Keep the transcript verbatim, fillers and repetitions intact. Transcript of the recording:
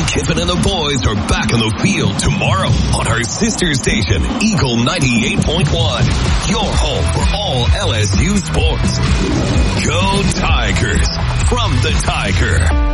Kiffin and the boys are back on the field tomorrow on our sister station, Eagle ninety-eight point one. Your home for all L S U sports. Go Tigers from the Tiger.